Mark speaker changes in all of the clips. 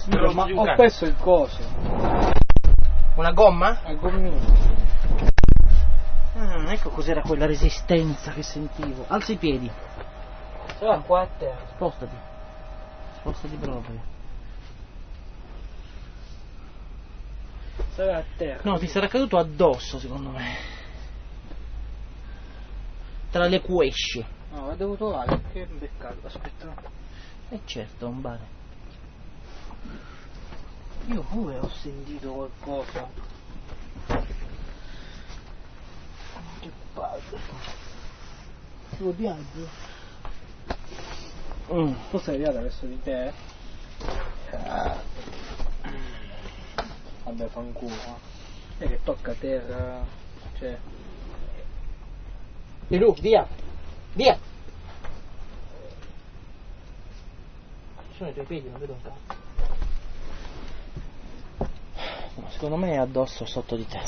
Speaker 1: Ma ho perso il coso.
Speaker 2: Una gomma?
Speaker 1: La gommina.
Speaker 2: Ah, ecco cos'era quella resistenza che sentivo. Alza i piedi.
Speaker 1: Sarà qua a terra.
Speaker 2: Spostati. Spostati proprio.
Speaker 1: Sarà a terra.
Speaker 2: No, ti sarà caduto addosso, secondo me. Tra le cuesce.
Speaker 1: No, la devo trovare, che peccato. Aspetta.
Speaker 2: Certo, un bar.
Speaker 1: Io pure ho sentito qualcosa. Che palle. Lo viaggio. Forse è arrivata verso di te. Vabbè, fanculo. È che tocca terra. Cioè.
Speaker 2: Di lui, via! Via! Ci sono i tuoi piedi, non vedo un cazzo. No, secondo me è addosso sotto di te.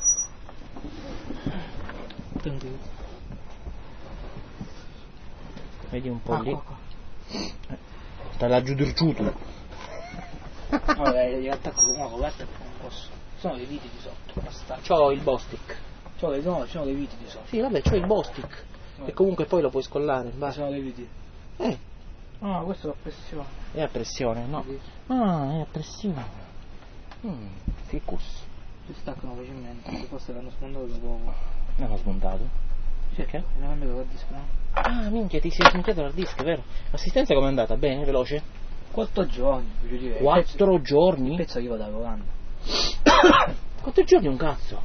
Speaker 2: Vedi un po' lì. Sta laggiù dirciuto.
Speaker 1: Vabbè, io attacco con una coperta non posso. Sono le viti di sotto. Basta.
Speaker 2: C'ho il Bostic.
Speaker 1: No, sono le viti di sotto.
Speaker 2: Sì, vabbè, c'ho il Bostic. E comunque poi lo puoi scollare.
Speaker 1: Ma sono le viti.
Speaker 2: Ah,
Speaker 1: questo è la pressione.
Speaker 2: è a pressione, no? Ah, è a pressione. Ficus.
Speaker 1: Si staccano facilmente, forse l'hanno smontato da poco.
Speaker 2: L'hanno smontato?
Speaker 1: Perché? Mi hanno cambiato la disco, no?
Speaker 2: Ah, minchia, ti sei smontato l'hard disk, vero? L'assistenza com'è andata? Bene, veloce?
Speaker 1: 4 giorni, voglio dire.
Speaker 2: 4 giorni?
Speaker 1: Il pezzo arriva da Olanda.
Speaker 2: 4 giorni un cazzo.